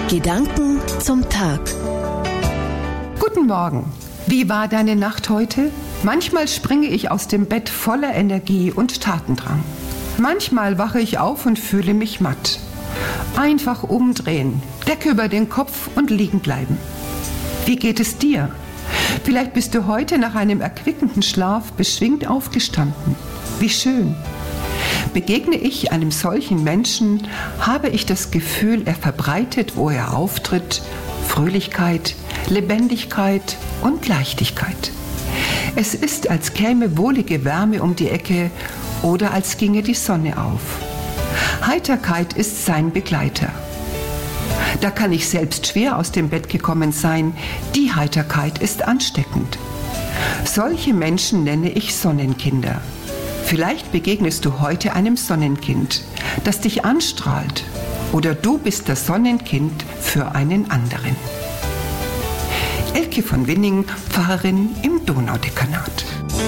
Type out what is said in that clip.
Gedanken zum Tag. Guten Morgen. Wie war deine Nacht heute? Manchmal springe ich aus dem Bett voller Energie und Tatendrang. Manchmal wache ich auf und fühle mich matt. Einfach umdrehen, Decke über den Kopf und liegen bleiben. Wie geht es dir? Vielleicht bist du heute nach einem erquickenden Schlaf beschwingt aufgestanden. Wie schön. Begegne ich einem solchen Menschen, habe ich das Gefühl, er verbreitet, wo er auftritt, Fröhlichkeit, Lebendigkeit und Leichtigkeit. Es ist, als käme wohlige Wärme um die Ecke oder als ginge die Sonne auf. Heiterkeit ist sein Begleiter. Da kann ich selbst schwer aus dem Bett gekommen sein, die Heiterkeit ist ansteckend. Solche Menschen nenne ich Sonnenkinder. Vielleicht begegnest du heute einem Sonnenkind, das dich anstrahlt, oder du bist das Sonnenkind für einen anderen. Elke von Winning, Pfarrerin im Donaudekanat.